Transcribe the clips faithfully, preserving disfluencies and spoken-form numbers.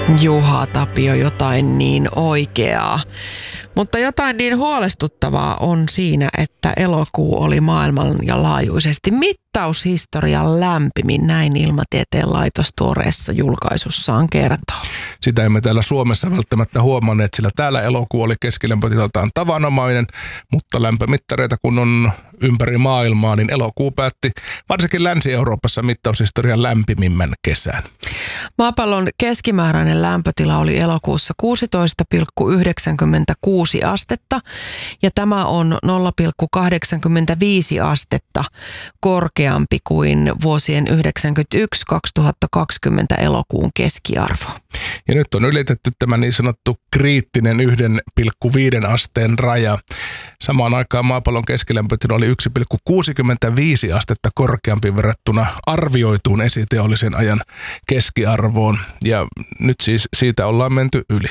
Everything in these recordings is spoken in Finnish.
Juha Tapio, jotain niin oikeaa. Mutta jotain niin huolestuttavaa on siinä, että elokuu oli maailmanlaajuisesti mittaushistorian lämpimin, näin Ilmatieteen laitos tuoreessa julkaisussaan kertoo. Sitä emme täällä Suomessa välttämättä huomanneet, sillä täällä elokuu oli keskilämpötilaltaan tavanomainen, mutta lämpömittareita kun on ympäri maailmaa, niin elokuu päätti varsinkin Länsi-Euroopassa mittaushistorian lämpimimmän kesän. Maapallon keskimääräinen lämpötila oli elokuussa kuusitoista pilkku yhdeksänkymmentäkuusi astetta ja tämä on nolla pilkku kahdeksankymmentäviisi astetta korkeampi kuin vuosien yhdeksänkymmentäyksi kaksituhattakaksikymmentä elokuun keskiarvo. Ja nyt on ylitetty tämä niin sanottu kriittinen yksi pilkku viisi asteen raja. Samaan aikaan maapallon keskilämpötila oli yksi pilkku kuusikymmentäviisi astetta korkeampi verrattuna arvioituun esiteollisen ajan keskiarvoon. Ja nyt siis siitä ollaan menty yli.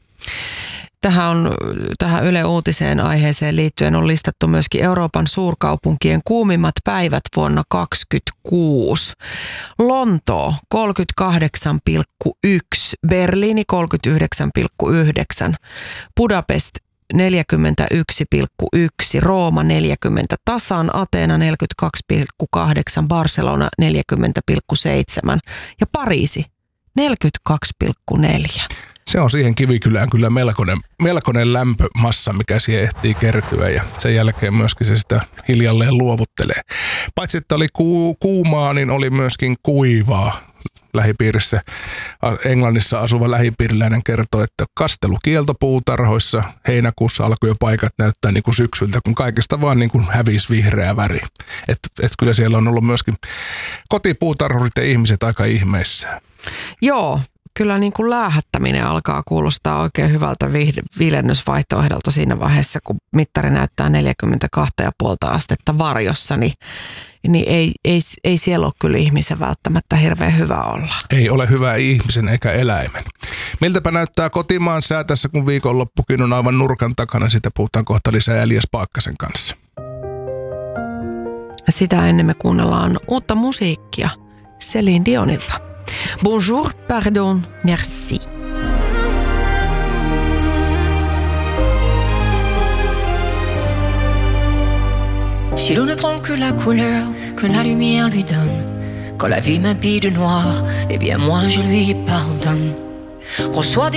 Tähän, on, tähän Yle Uutiseen aiheeseen liittyen on listattu myöskin Euroopan suurkaupunkien kuumimmat päivät vuonna kaksikymmentäkuusi. Lontoo kolmekymmentäkahdeksan pilkku yksi, Berliini kolmekymmentäyhdeksän pilkku yhdeksän, Budapest neljäkymmentäyksi pilkku yksi, Rooma neljäkymmentä tasan, Ateena neljäkymmentäkaksi pilkku kahdeksan, Barcelona neljäkymmentä pilkku seitsemän ja Pariisi neljäkymmentäkaksi pilkku neljä. Se on siihen Kivikylään kyllä melkoinen, melkoinen lämpömassa, mikä siihen ehtii kertyä ja sen jälkeen myöskin se sitä hiljalleen luovuttelee. Paitsi että oli ku, kuumaa, niin oli myöskin kuivaa. Lähipiirissä, Englannissa asuva lähipiiriläinen kertoo, että kastelukielto puutarhoissa heinäkuussa alkoi jo paikat näyttää niin kuin syksyltä, kun kaikesta vaan niin kuin hävisi vihreä väri. Että et kyllä siellä on ollut myöskin kotipuutarhurit ja ihmiset aika ihmeissään. Joo. Kyllä niin kuin läähättäminen alkaa kuulostaa oikein hyvältä viilennysvaihtoehdolta siinä vaiheessa, kun mittari näyttää neljäkymmentäkaksi pilkku viisi astetta varjossa, niin, niin ei, ei, ei siellä ole kyllä ihmisen välttämättä hirveän hyvä olla. Ei ole hyvä ihmisen eikä eläimen. Miltäpä näyttää kotimaan sää tässä, kun viikonloppukin on aivan nurkan takana, sitä puhutaan kohta lisää Elias Paakkasen kanssa. Sitä ennen me kuunnellaan uutta musiikkia Céline Dionilta. Bonjour, pardon, merci. Si l'on ne prend que la couleur que la lumière lui donne, quand la vie m'habille de noir, eh bien moi je lui pardonne. Reçois des